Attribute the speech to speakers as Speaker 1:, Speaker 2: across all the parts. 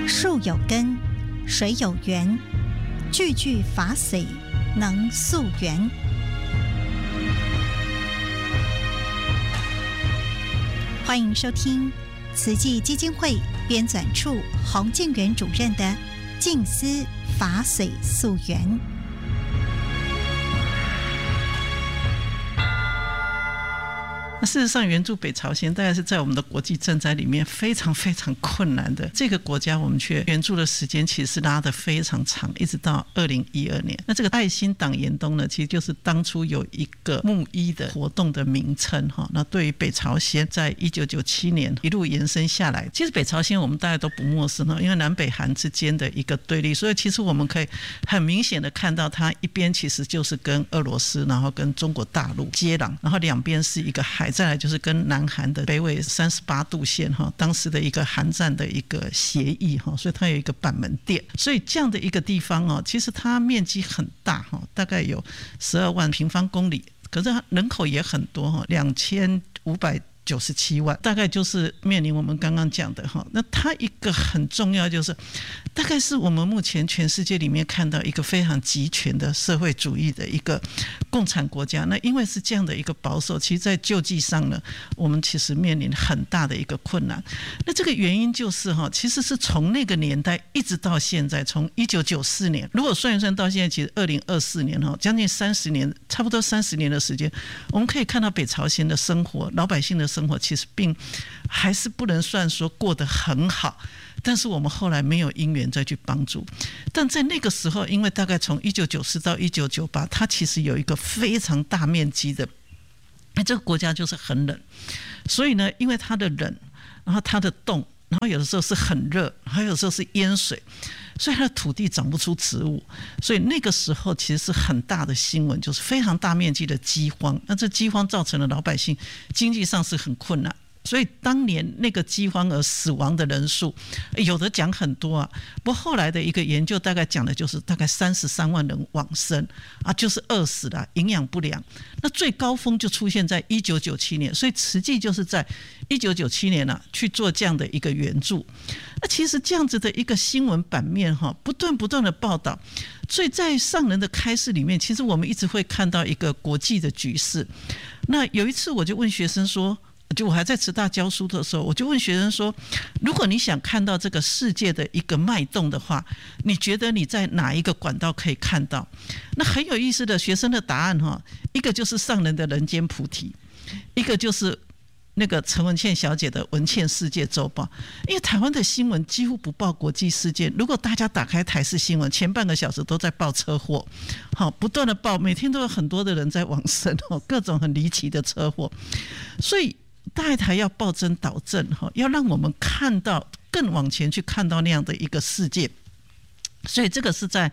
Speaker 1: 树有根，水有源，句句法髓能溯源。欢迎收听慈济基金会编纂处洪建元主任的《静思法髓溯源》。
Speaker 2: 事实上，援助北朝鲜大概是在我们的国际赈灾里面非常非常困难的。这个国家我们却援助的时间其实拉得非常长，一直到2012年。那这个爱心党延东呢，其实就是当初有一个募医的活动的名称哈。那对于北朝鲜，在1997年一路延伸下来，其实北朝鲜我们大家都不陌生哈，因为南北韩之间的一个对立，所以其实我们可以很明显的看到，它一边其实就是跟俄罗斯，然后跟中国大陆接壤，然后两边是一个海。再来就是跟南韩的北纬38度线当时的一个韩战的一个协议，所以它有一个板门店。所以这样的一个地方其实它面积很大，大概有12万平方公里，可是它人口也很多，2597万，大概就是面临我们刚刚讲的那它一个很重要就是大概是我们目前全世界里面看到一个非常集权的社会主义的一个共产国家。那因为是这样的一个保守，其实在救济上呢，我们其实面临很大的一个困难。那这个原因就是其实是从那个年代一直到现在，从1994年如果算一算到现在，其实2024年将近30年，差不多30年的时间，我们可以看到北朝鲜的生活，老百姓的生活其实还是不能算说过得很好，但是我们后来没有因缘再去帮助。但在那个时候，因为大概从1994到1998，它其实有一个非常大面积的，这个国家就是很冷，所以呢，因为它的冷，然后它的冻，然后有的时候是很热，还有时候是淹水，所以它的土地长不出植物，所以那个时候其实是很大的新闻，就是非常大面积的饥荒。那这饥荒造成了老百姓经济上是很困难，所以当年那个饥荒而死亡的人数，有的讲很多啊，不过后来的一个研究大概讲的就是大概33万人往生啊，就是饿死了，营养不良。那最高峰就出现在1997年，所以慈济就是在1997年去做这样的一个援助。那其实这样子的一个新闻版面不断的报道，所以在上人的开示里面，其实我们一直会看到一个国际的局势。那有一次我就问学生说，就我还在慈大教书的时候，我就问学生说，如果你想看到这个世界的一个脉动的话，你觉得你在哪一个管道可以看到？那很有意思的，学生的答案一个就是上人的人间菩提，一个就是那个陈文茜小姐的文茜世界周报。因为台湾的新闻几乎不报国际事件，如果大家打开台视新闻，前半个小时都在报车祸，不断的报，每天都有很多的人在往生，各种很离奇的车祸。所以大台要报真导正，要让我们看到更往前去看到那样的一个世界。所以这个是在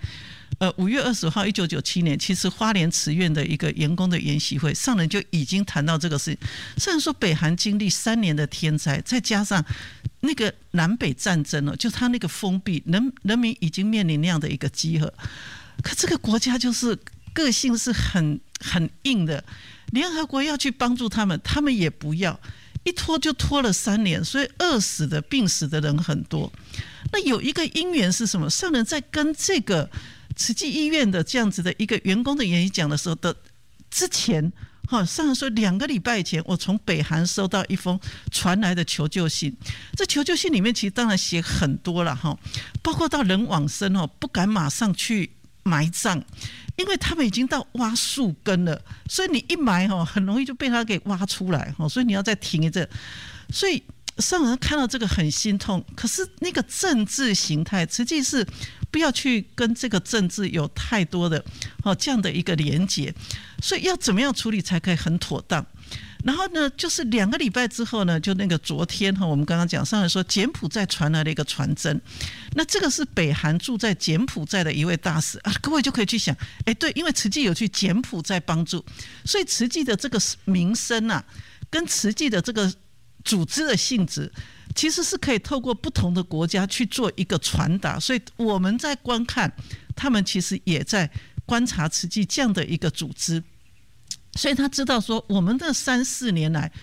Speaker 2: 5月20号1997年，其实花莲慈院的一个员工的研习会，上人就已经谈到这个事情。虽然说北韩经历3年的天灾，再加上那个南北战争就他那个封闭，人民已经面临那样的一个饥饿，可这个国家就是个性是很硬的，联合国要去帮助他们也不要，一拖就拖了3年，所以饿死的病死的人很多。那有一个因缘是什么？上人在跟这个慈济医院的这样子的一个员工的演讲的时候的之前，上人说2个礼拜以前，我从北韩收到一封传来的求救信。这求救信里面其实当然写很多了，包括到人往生不敢马上去埋葬，因为他们已经到挖树根了，所以你一埋很容易就被他给挖出来，所以你要再停一阵。所以上人看到这个很心痛，可是那个政治形态，实际是不要去跟这个政治有太多的这样的一个连结，所以要怎么样处理才可以很妥当。然后呢，就是2个礼拜之后呢，就那个昨天我们刚刚讲上来说，柬埔寨传来了一个传真，那这个是北韩住在柬埔寨的一位大使各位就可以去想，对，因为慈济有去柬埔寨帮助，所以慈济的这个名声跟慈济的这个组织的性质，其实是可以透过不同的国家去做一个传达，所以我们在观看，他们其实也在观察慈济这样的一个组织。所以他知道说，我们的3-4年来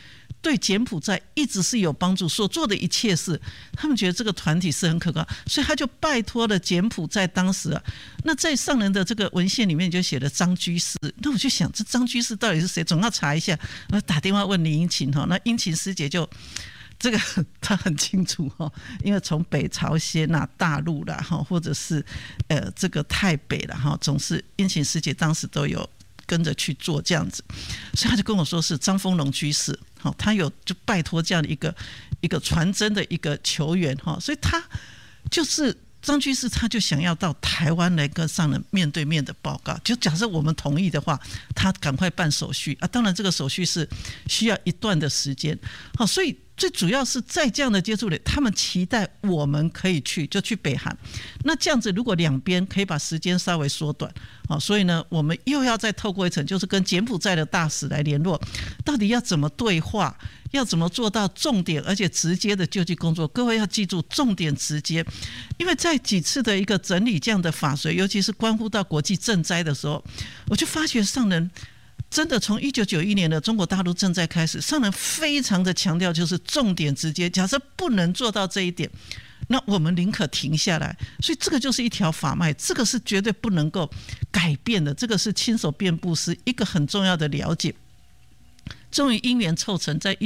Speaker 2: 对柬埔寨一直是有帮助，所做的一切事，他们觉得这个团体是很可靠，所以他就拜托了柬埔寨当时那在上人的这个文献里面就写了张居士，那我就想这张居士到底是谁，总要查一下，我打电话问李英琴那英琴师姐就这个他很清楚因为从北朝鲜大陆啦或者是这个台北啦总是英琴师姐当时都有跟着去做这样子，所以他就跟我说是张丰隆居士，他有就拜托这样的一个传真的一个球员，所以他就是张居士，他就想要到台湾来跟上人面对面的报告，就假设我们同意的话，他赶快办手续当然这个手续是需要一段的时间，所以最主要是在这样的接触里，他们期待我们可以去，就去北韩。那这样子，如果两边可以把时间稍微缩短，所以呢，我们又要再透过一层，就是跟柬埔寨的大使来联络，到底要怎么对话，要怎么做到重点而且直接的救济工作。各位要记住，重点直接，因为在几次的一个整理这样的法随，尤其是关乎到国际赈灾的时候，我就发觉上人真的从1991年的中国大陆赈灾开始，上人非常的强调就是重点直接，假设不能做到这一点，那我们宁可停下来。所以这个就是一条法脉，这个是绝对不能够改变的，这个是亲手遍布施一个很重要的了解。终于因缘凑成，在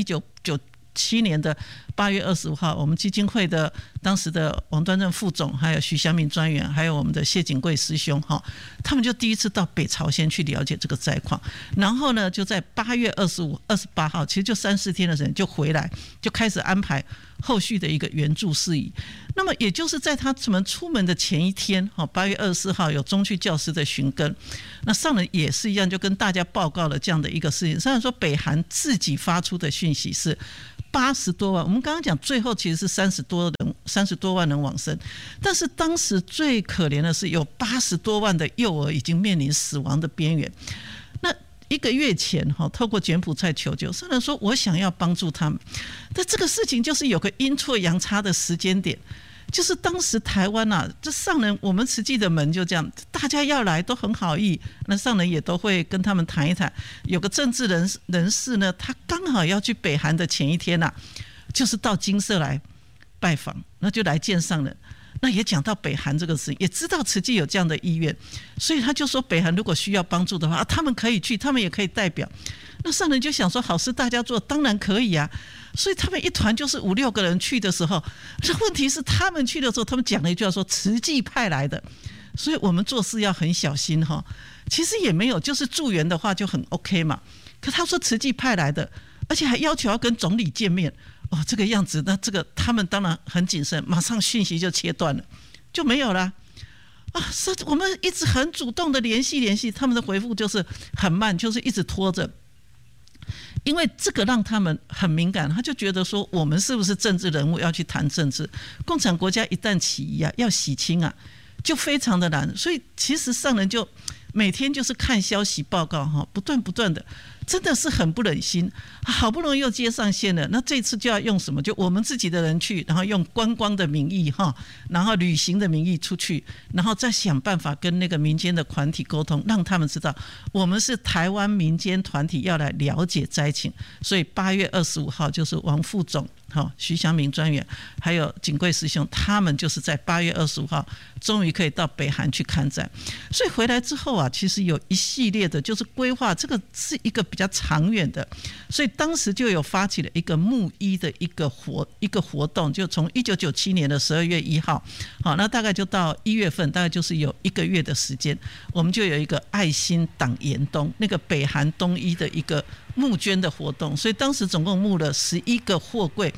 Speaker 2: 1997年的8月25号，我们基金会的当时的王端正副总，还有徐祥明专员，还有我们的谢景贵师兄，他们就第一次到北朝鲜去了解这个灾况，然后呢，就在8月25、28号，其实就3-4天的时间就回来，就开始安排后续的一个援助事宜。那么也就是在他们出门的前一天，8月24号有中区教师的寻根，那上人也是一样，就跟大家报告了这样的一个事情。虽然说北韩自己发出的讯息是80多万，我们刚刚讲最后其实是30多万人往生，但是当时最可怜的是有80多万的幼儿已经面临死亡的边缘。那1个月前透过柬埔寨求救，上人说我想要帮助他们，但这个事情就是有个阴错阳差的时间点，就是当时台湾这上人我们慈济的门就这样，大家要来都很好意，那上人也都会跟他们谈一谈。有个政治人士呢，他刚好要去北韩的前一天就是到金色来拜访，那就来见上人。那也讲到北韩这个事，也知道慈济有这样的意愿，所以他就说北韩如果需要帮助的话，他们可以去，他们也可以代表。那上人就想说好事大家做，当然可以啊。所以他们一团就是5-6个人去的时候，这问题是他们去的时候，他们讲了一句话说慈济派来的，所以我们做事要很小心其实也没有，就是助援的话就很 OK 嘛。可他说慈济派来的，而且还要求要跟总理见面这个样子，那这个他们当然很谨慎，马上讯息就切断了，就没有了是我们一直很主动的联系，他们的回复就是很慢，就是一直拖着。因为这个让他们很敏感，他就觉得说我们是不是政治人物要去谈政治，共产国家一旦起义要洗清就非常的难。所以其实上人就每天就是看消息报告不断的，真的是很不忍心。好不容易又接上线了，那这次就要用什么？就我们自己的人去，然后用观光的名义然后旅行的名义出去，然后再想办法跟那个民间的团体沟通，让他们知道我们是台湾民间团体要来了解灾情。所以8月25号就是王副总、徐祥明专员还有景贵师兄，他们就是在8月25号终于可以到北韩去看灾。所以回来之后其实有一系列的就是规划，这个是一个比较长远的，所以当时就有发起了一个募医的一个活动，就从1997年的12月1号，那大概就到1月份，大概就是有1个月的时间，我们就有一个爱心党延东那个北韩东医的一个募捐的活动，所以当时总共募了11个货柜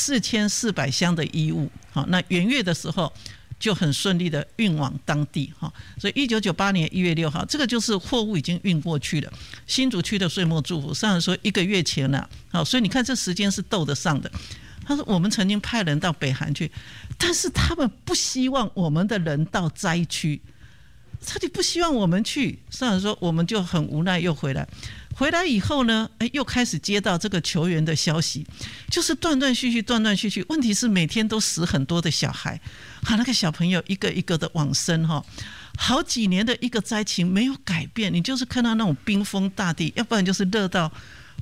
Speaker 2: ，4400箱的衣物。那元月的时候就很顺利的运往当地，所以1998年1月6号，这个就是货物已经运过去了。新竹区的岁末祝福，上人说1个月前了，所以你看这时间是斗得上的。他说我们曾经派人到北韩去，但是他们不希望我们的人到灾区，他就不希望我们去。上人说我们就很无奈又回来以后呢，又开始接到这个求援的消息，就是断断续续。问题是每天都死很多的小孩，那个小朋友一个一个的往生好几年的一个灾情没有改变，你就是看到那种冰封大地，要不然就是热到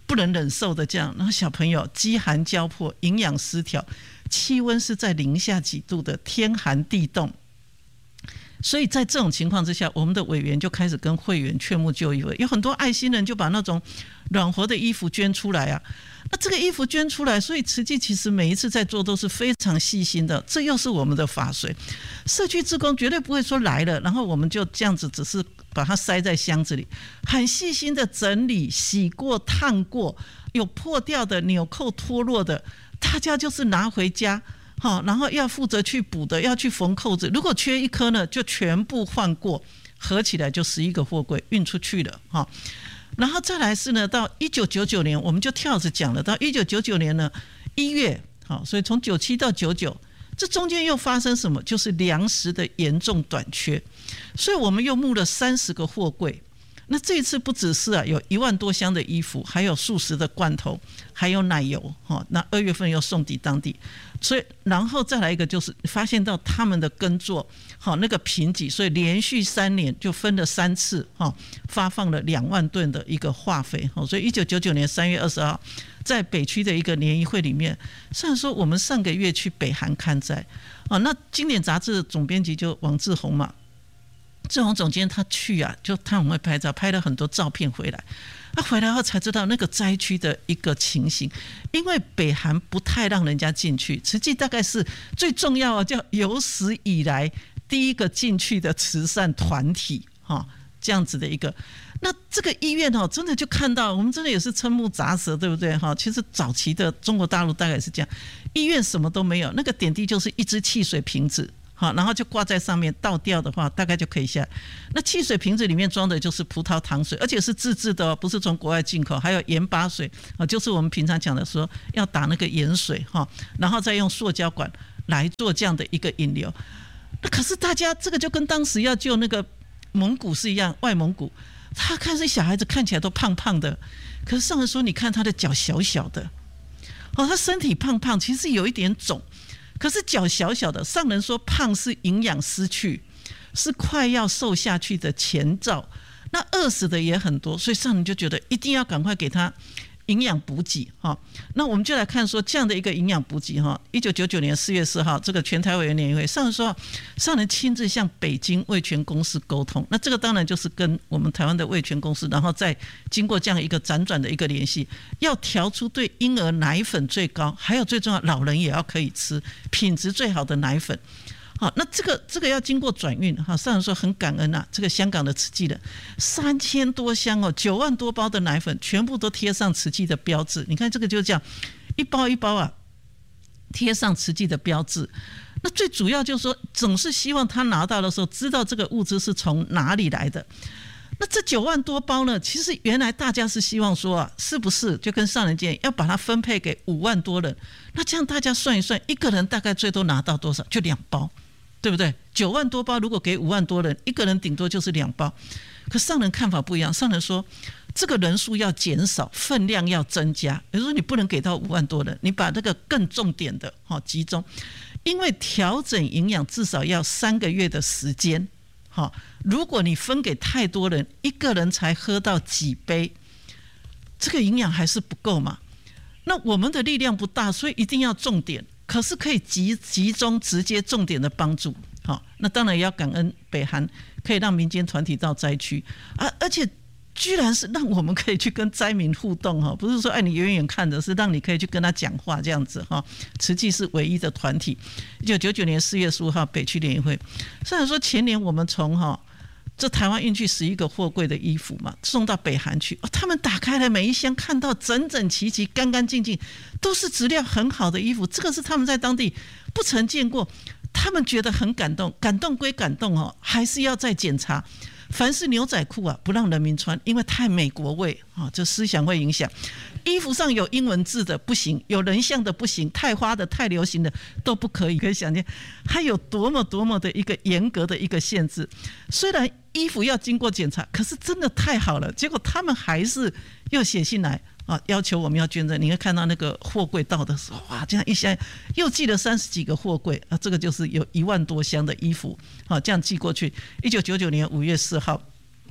Speaker 2: 不能忍受的这样，然后小朋友饥寒交迫，营养失调，气温是在零下几度的，天寒地冻。所以在这种情况之下，我们的委员就开始跟会员劝募救衣会，有很多爱心人就把那种暖和的衣服捐出来啊。那这个衣服捐出来，所以慈济其实每一次在做都是非常细心的，这又是我们的法水。社区志工绝对不会说来了，然后我们就这样子只是把它塞在箱子里，很细心的整理、洗过、烫过，有破掉的、纽扣脱落的，大家就是拿回家。然后要负责去补的，要去缝扣子，如果缺一颗呢，就全部换过，合起来就11个货柜运出去了。然后再来是呢，到1999年我们就跳着讲了，到1999年呢1月，所以从97到99，这中间又发生什么？就是粮食的严重短缺，所以我们又募了30个货柜。那这一次不只是有1万多箱的衣服，还有数十的罐头，还有奶油。那2月份又送抵当地，所以然后再来一个就是发现到他们的耕作那个贫瘠，所以连续3年就分了3次发放了2万吨的一个化肥。所以1999年3月20号在北区的一个联谊会里面，虽然说我们上个月去北韩看灾那经典杂志总编辑就王志宏嘛，志宏总监他去就他很会拍照，拍了很多照片回来。他回来后才知道那个灾区的一个情形，因为北韩不太让人家进去，慈济大概是最重要叫有史以来第一个进去的慈善团体这样子的一个。那这个医院真的就看到，我们真的也是瞠目砸舌，对不对？其实早期的中国大陆大概是这样，医院什么都没有，那个点滴就是一支汽水瓶子。然后就挂在上面，倒掉的话大概就可以下来。那汽水瓶子里面装的就是葡萄糖水，而且是自制的不是从国外进口。还有盐巴水就是我们平常讲的说要打那个盐水然后再用塑胶管来做这样的一个引流。那可是大家这个就跟当时要救那个蒙古是一样，外蒙古他看这小孩子看起来都胖胖的，可是上人说你看他的脚小小的他身体胖胖，其实有一点肿，可是脚小小的，上人说胖是营养失去，是快要瘦下去的前兆，那饿死的也很多，所以上人就觉得一定要赶快给他营养补给。那我们就来看说这样的一个营养补给。1999年4月4号这个全台委员联谊会，上人说上人亲自向北京味全公司沟通，那这个当然就是跟我们台湾的味全公司，然后再经过这样一个辗转的一个联系，要调出对婴儿奶粉最高，还有最重要老人也要可以吃品质最好的奶粉。那这个要经过转运上人说很感恩这个香港的慈济人3000多箱9万多包的奶粉全部都贴上慈济的标志。你看这个就这样一包一包贴上慈济的标志。那最主要就是说总是希望他拿到的时候知道这个物资是从哪里来的。那这9万多包呢，其实原来大家是希望说是不是就跟上人建议要把它分配给5万多人，那这样大家算一算，一个人大概最多拿到多少？就2包，对不对？9万多包如果给5万多人，一个人顶多就是2包。可上人看法不一样，上人说这个人数要减少，分量要增加，也就是说你不能给到5万多人，你把那个更重点的集中，因为调整营养至少要3个月的时间。如果你分给太多人，一个人才喝到几杯，这个营养还是不够嘛。那我们的力量不大，所以一定要重点，可是可以集中直接重点的帮助。那当然也要感恩北韩可以让民间团体到灾区而且居然是让我们可以去跟灾民互动不是说你远远看的，是让你可以去跟他讲话这样子慈济是唯一的团体。1999年4月15号北区联谊会，虽然说前年我们从这台湾运去11个货柜的衣服嘛，送到北韩去他们打开了每一箱，看到整整齐齐干干净净，都是质量很好的衣服，这个是他们在当地不曾见过，他们觉得很感动。感动归感动还是要再检查。凡是牛仔裤不让人民穿，因为太美国味这思想会影响。衣服上有英文字的不行，有人像的不行，太花的太流行的都不可以。可以想见它有多么多么的一个严格的一个限制。虽然衣服要经过检查，可是真的太好了，结果他们还是又写信来要求我们要捐赠。你会看到那个货柜到的时候这样一箱又寄了30几个货柜这个就是有1万多箱的衣服这样寄过去。1999年5月4号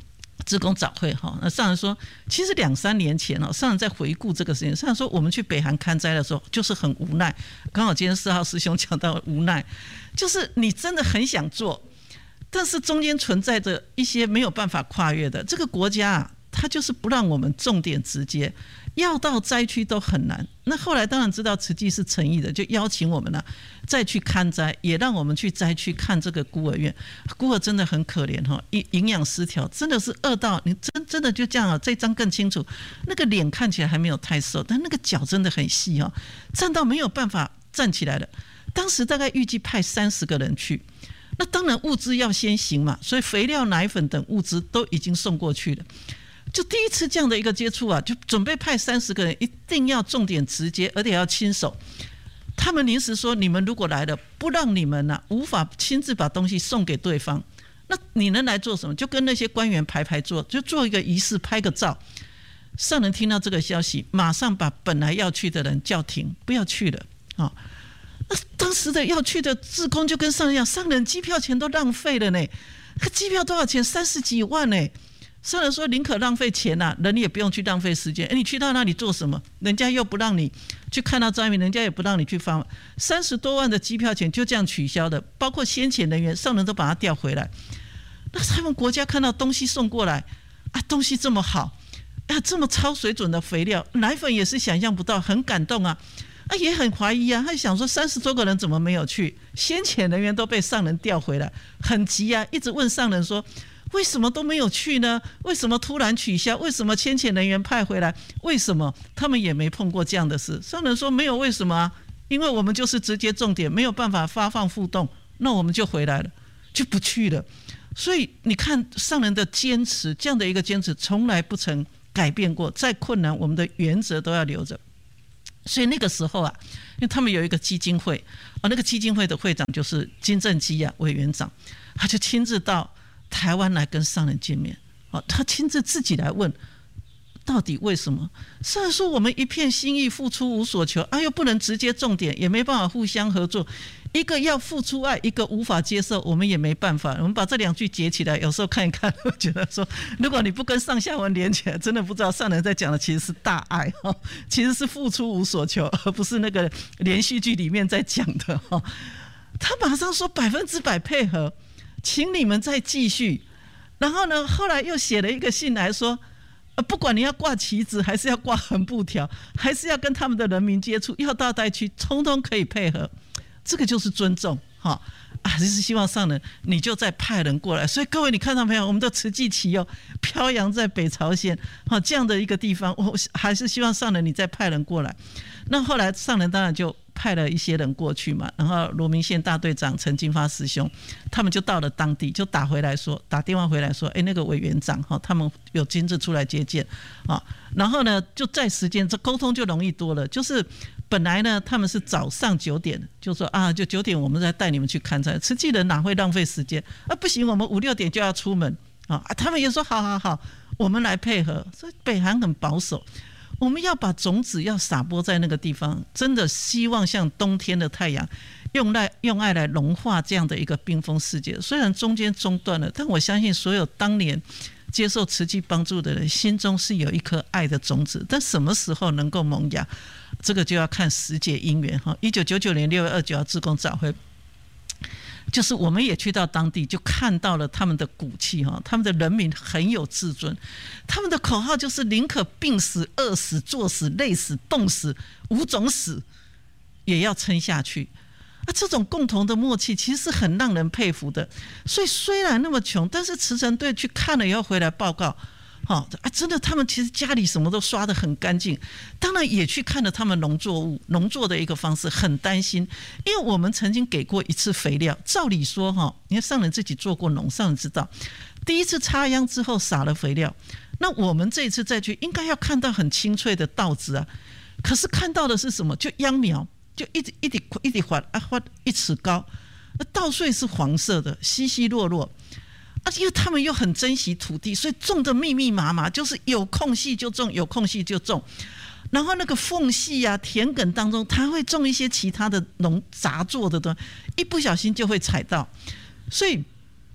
Speaker 2: 志工早会哈，那上人说，其实2-3年前哦，上人在回顾这个事情，上人说我们去北韩勘灾的时候，就是很无奈。刚好今天4号师兄讲到无奈，就是你真的很想做，但是中间存在着一些没有办法跨越的。这个国家啊，它就是不让我们重点直接，要到灾区都很难。那后来当然知道慈济是诚意的，就邀请我们了，再去勘灾，也让我们去灾区看这个孤儿院。孤儿真的很可怜哈，营养失调，真的是饿到你真的就这样啊。这张更清楚，那个脸看起来还没有太瘦，但那个脚真的很细哦，站到没有办法站起来了。当时大概预计派30个人去，那当然物资要先行嘛，所以肥料、奶粉等物资都已经送过去了。就第一次这样的一个接触啊，就准备派30个人，一定要重点直接，而且要亲手。他们临时说，你们如果来了，不让你们啊，无法亲自把东西送给对方，那你能来做什么？就跟那些官员排坐，就做一个仪式，拍个照。上人听到这个消息，马上把本来要去的人叫停，不要去了啊。那当时的要去的志工就跟上人讲，上人机票钱都浪费了呢，机票多少钱？30几万呢。上人说，宁可浪费钱啊，人也不用去浪费时间。你去到那里做什么？人家又不让你去看到灾民，人家也不让你去放30多万的机票钱就这样取消的，包括先遣人员，上人都把他调回来。那他们国家看到东西送过来啊，东西这么好啊，这么超水准的肥料，奶粉也是想象不到，很感动啊。也很怀疑啊，他想说30多个人怎么没有去？先遣人员都被上人调回来，很急啊，一直问上人说，为什么都没有去呢？为什么突然取消？为什么先遣人员派回来？为什么他们也没碰过这样的事？上人说没有为什么啊，因为我们就是直接重点，没有办法发放互动，那我们就回来了，就不去了。所以你看上人的坚持，这样的一个坚持从来不曾改变过，再困难我们的原则都要留着。所以那个时候啊，因为他们有一个基金会啊，那个基金会的会长就是金正基啊委员长，他就亲自到台湾来跟上人见面，他亲自自己来问，到底为什么？上人说我们一片心意，付出无所求，又不能直接重点，也没办法互相合作，一个要付出爱，一个无法接受，我们也没办法。我们把这2句结起来，有时候看一看，我觉得说，如果你不跟上下文连起来，真的不知道上人在讲的其实是大爱，其实是付出无所求，而不是那个连续剧里面在讲的。他马上说100%配合，请你们再继续。然后呢，后来又写了一个信来说，不管你要挂旗子，还是要挂横布条，还是要跟他们的人民接触，要到灾区，通通可以配合。这个就是尊重，就是希望上人你就再派人过来。所以各位你看到没有，我们的慈济旗飘扬在北朝鲜，这样的一个地方，我还是希望上人你再派人过来。那后来上人当然就派了一些人过去嘛，然后罗明县大队长陈金发师兄他们就到了当地，就打电话回来说，那个委员长他们有亲自出来接见，然后呢就在时间这沟通就容易多了。就是本来呢他们是早上9点就说就9点我们再带你们去看灾，慈济人哪会浪费时间不行，我们5、6点就要出门他们也说好，我们来配合。所以北韩很保守，我们要把种子要撒播在那个地方，真的希望像冬天的太阳，用爱来融化这样的一个冰封世界。虽然中间中断了，但我相信所有当年接受慈济帮助的人心中是有一颗爱的种子，但什么时候能够萌芽，这个就要看时节因缘。1999年6月29号志工早会，就是我们也去到当地，就看到了他们的骨气，他们的人民很有自尊，他们的口号就是宁可病死、饿死、作死、累死、冻死，5种死也要撑下去。这种共同的默契其实是很让人佩服的。所以虽然那么穷，但是慈诚队去看了以后回来报告，真的他们其实家里什么都刷得很干净。当然也去看了他们农作的一个方式，很担心，因为我们曾经给过一次肥料，照理说你看上人自己做过农，上人知道第一次插秧之后撒了肥料，那我们这一次再去应该要看到很清脆的稻子啊，可是看到的是什么？就秧苗就一直缓1尺高，稻穗是黄色的，稀稀落落。因为他们又很珍惜土地，所以种的密密麻麻，就是有空隙就种，有空隙就种。然后那个缝隙啊，田埂当中，他会种一些其他的杂作的东西，一不小心就会踩到。所以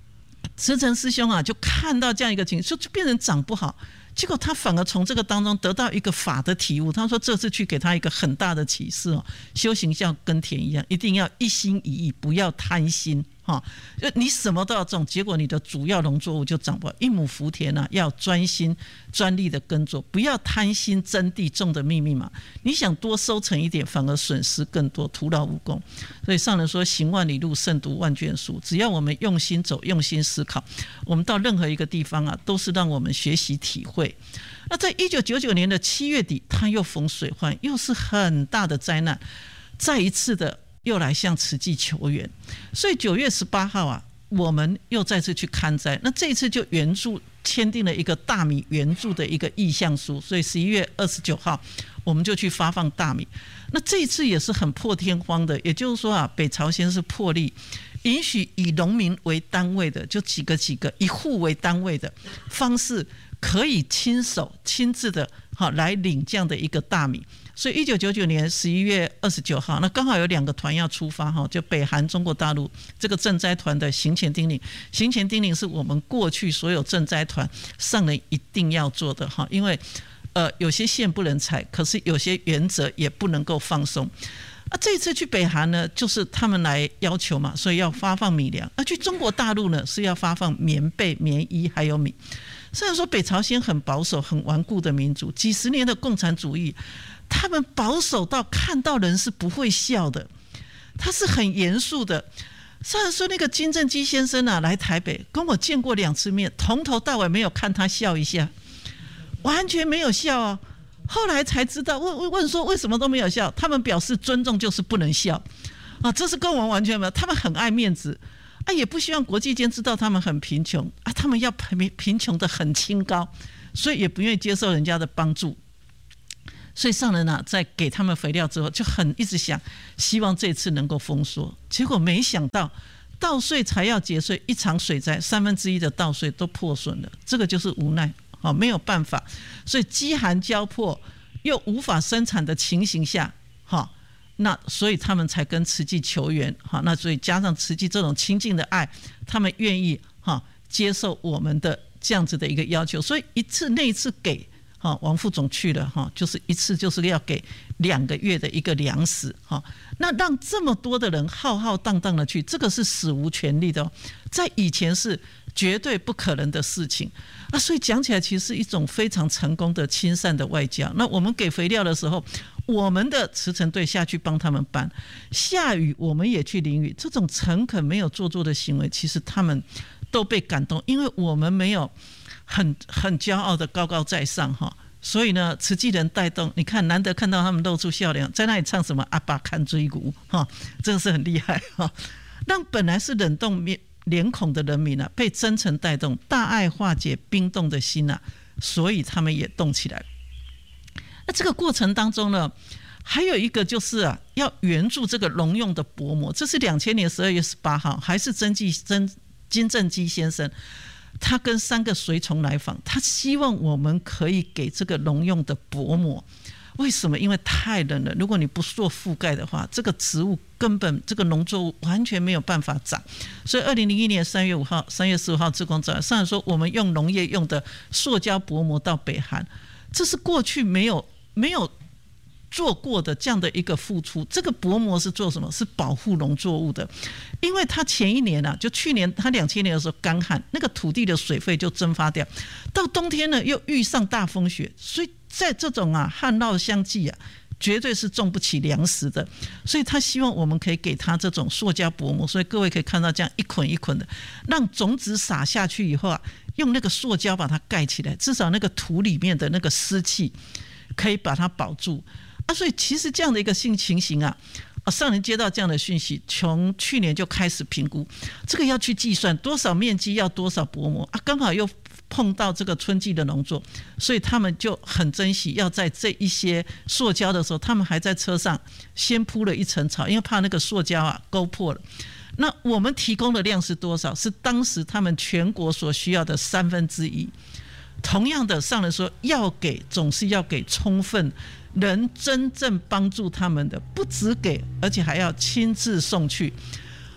Speaker 2: 慈诚师兄啊，就看到这样一个情形，就变成长不好。结果他反而从这个当中得到一个法的体悟。他说这次去给他一个很大的启示哦，修行像耕田一样，一定要一心一意，不要贪心。就你什么都要种，结果你的主要农作物就长不好。一亩福田啊，要专心专力的耕作，不要贪心争地，种的密密麻。你想多收成一点，反而损失更多，徒劳无功。所以上人说，行万里路，胜读万卷书。只要我们用心走，用心思考，我们到任何一个地方啊，都是让我们学习体会。那在1999年的7月底，他又逢水患，又是很大的灾难，再一次的又来向慈济求援。所以9月18号啊，我们又再次去勘灾。那这一次就援助签订了一个大米援助的一个意向书，所以11月29号我们就去发放大米。那这一次也是很破天荒的，也就是说啊，北朝鲜是破例允许以农民为单位的，就几个一户为单位的方式，可以亲手亲自的来领这样的一个大米。所以1999年11月29号，那刚好有2个团要出发，就北韩中国大陆这个赈灾团的行前叮咛。行前叮咛是我们过去所有赈灾团上人一定要做的，因为有些线不能踩，可是有些原则也不能够放松。这一次去北韩呢，就是他们来要求嘛，所以要发放米粮。去中国大陆呢，是要发放棉被、棉衣还有米。虽然说北朝鲜很保守、很顽固的民族，几十年的共产主义，他们保守到看到人是不会笑的，他是很严肃的。虽然说那个金正基先生啊来台北跟我见过2次面，从头到尾没有看他笑一下，完全没有笑啊。后来才知道，问说为什么都没有笑，他们表示尊重就是不能笑啊，这是跟我们完全没有。他们很爱面子也不希望国际间知道他们很贫穷他们要贫穷的很清高，所以也不愿意接受人家的帮助。所以上人啊，在给他们肥料之后，就很一直想，希望这次能够丰收。结果没想到，稻穗才要结穗，一场水灾，1/3的稻穗都破损了。这个就是无奈没有办法。所以饥寒交迫又无法生产的情形下，那所以他们才跟慈济求援。那所以加上慈济这种亲近的爱，他们愿意接受我们的这样子的一个要求。所以那一次给王副总去了就是一次就是要给2个月的一个粮食那让这么多的人浩浩荡荡的去，这个是史无前例的在以前是绝对不可能的事情所以讲起来其实是一种非常成功的亲善的外交。那我们给肥料的时候，我们的慈诚队下去帮他们搬，下雨我们也去淋雨，这种诚恳没有做作的行为，其实他们都被感动，因为我们没有很骄傲的高高在上所以呢，慈济人带动，你看难得看到他们露出笑脸，在那里唱什么阿爸看追鼓真的是很厉害让本来是冷冻脸孔的人民被真诚带动，大爱化解冰冻的心所以他们也动起来。那这个过程当中呢，还有一个就是要援助这个农用的薄膜。这是2000年12月18号，还是金正基先生，他跟3个随从来访，他希望我们可以给这个农用的薄膜。为什么？因为太冷了，如果你不做覆盖的话，这个植物根本这个农作物完全没有办法长。所以2001年3月5号、3月15号志工早上说，我们用农业用的塑胶薄膜到北韩，这是过去没有做过的这样的一个付出。这个薄膜是做什么？是保护农作物的。因为他前一年就去年他2000年的时候干旱，那个土地的水分就蒸发掉，到冬天呢又遇上大风雪，所以在这种旱涝相继绝对是种不起粮食的。所以他希望我们可以给他这种塑胶薄膜。所以各位可以看到这样一捆一捆的，让种子撒下去以后用那个塑胶把它盖起来，至少那个土里面的那个湿气可以把它保住所以其实这样的一个情形上人接到这样的讯息，从去年就开始评估，这个要去计算多少面积要多少薄膜刚好又碰到这个春季的农作，所以他们就很珍惜，要在这一些塑胶的时候，他们还在车上先铺了一层草，因为怕那个塑胶勾破了。那我们提供的量是多少？是当时他们全国所需要的1/3。同样的，上人说要给总是要给充分能真正帮助他们的，不只给，而且还要亲自送去。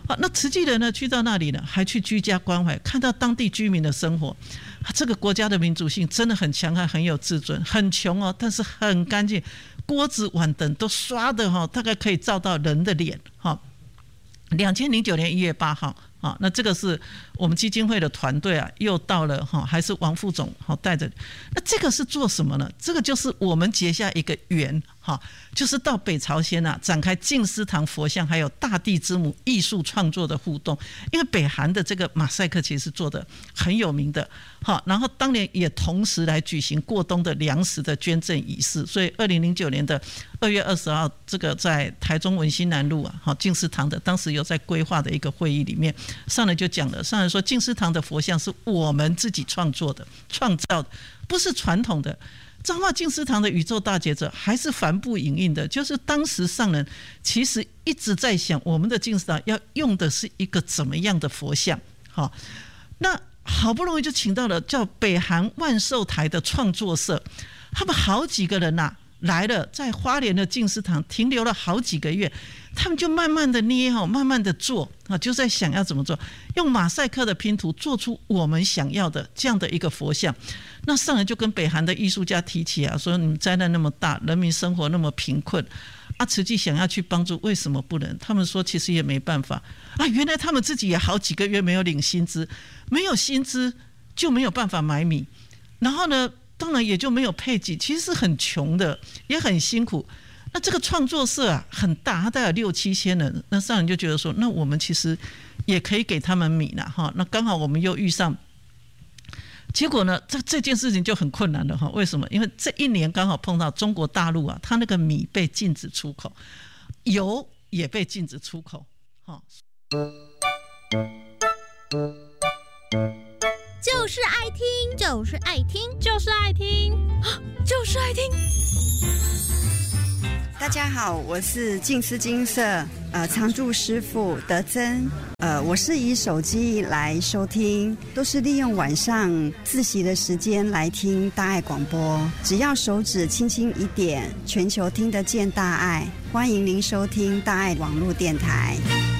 Speaker 2: 好，那慈济人呢去到那里呢，还去居家关怀，看到当地居民的生活。这个国家的民主性真的很强悍，很有自尊，很穷哦，但是很干净，锅子碗等都刷的大概可以照到人的脸。2009年1月8号，那这个是我们基金会的团队啊，又到了还是王副总带着。那这个是做什么呢？这个就是我们结下一个缘，就是到北朝鲜啊，展开净思堂佛像还有大地之母艺术创作的互动。因为北韩的这个马赛克其实做的很有名的，然后当年也同时来举行过冬的粮食的捐赠仪式。所以2009年的2月20号，这个在台中文心南路啊，净思堂的当时有在规划的一个会议里面，上人就讲了，上人说净思堂的佛像是我们自己创造的，不是传统的。彰化净思堂的宇宙大觉者还是帆布影印的，就是当时上人其实一直在想，我们的净思堂要用的是一个怎么样的佛像。那好不容易就请到了叫北韩万寿台的创作社，他们好几个人来了，在花莲的净思堂停留了好几个月，他们就慢慢的捏，慢慢的做，就在想要怎么做，用马赛克的拼图做出我们想要的这样的一个佛像。那上人就跟北韩的艺术家提起说，你们灾难那么大，人民生活那么贫困慈济想要去帮助，为什么不能？他们说其实也没办法原来他们自己也好几个月没有领薪资，没有薪资就没有办法买米，然后呢当然也就没有配给，其实是很穷的，也很辛苦。那这个创作社很大，它大概有6-7千人。那上人就觉得说，那我们其实也可以给他们米啦，那刚好我们又遇上，结果呢这件事情就很困难了。为什么？因为这一年刚好碰到中国大陆它那个米被禁止出口，油也被禁止出口。
Speaker 3: 就是爱听，就是爱听，就是爱听，就是爱听。
Speaker 4: 大家好，我是净思精舍常住师父德增。我是以手机来收听，都是利用晚上自习的时间来听大爱广播，只要手指轻轻一点，全球听得见大爱。欢迎您收听大爱网络电台。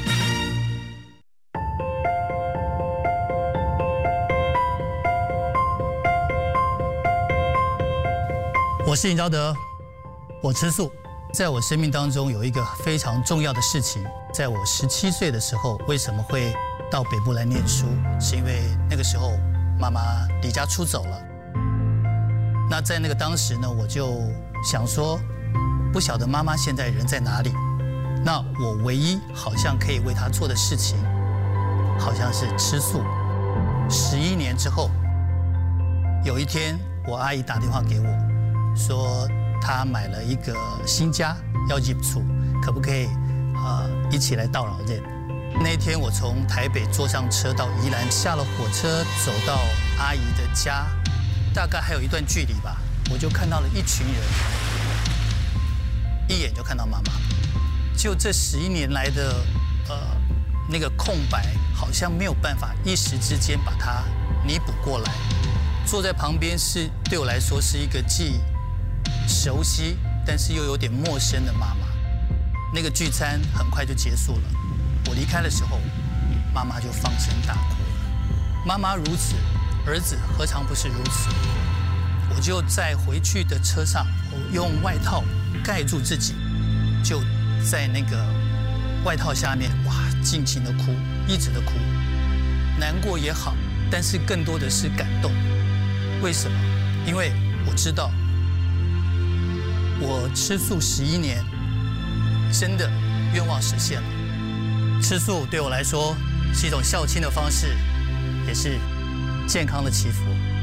Speaker 5: 我是尹昭德，我吃素。在我生命当中有一个非常重要的事情，在我17岁的时候，为什么会到北部来念书？是因为那个时候妈妈离家出走了。那在那个当时呢，我就想说，不晓得妈妈现在人在哪里。那我唯一好像可以为她做的事情，好像是吃素。11年之后，有一天我阿姨打电话给我，说她买了一个新家要入厝，可不可以一起来到老人？那一天我从台北坐上车到宜兰，下了火车走到阿姨的家，大概还有一段距离吧，我就看到了一群人，一眼就看到妈妈。就这11年来的那个空白，好像没有办法一时之间把它弥补过来。坐在旁边是对我来说是一个既熟悉但是又有点陌生的妈妈。那个聚餐很快就结束了，我离开的时候，妈妈就放声大哭了。妈妈如此，儿子何尝不是如此？我就在回去的车上，我用外套盖住自己，就在那个外套下面，哇，尽情的哭，一直的哭，难过也好，但是更多的是感动。为什么？因为我知道，我吃素11年，真的愿望实现了。吃素对我来说是一种孝亲的方式，也是健康的祈福。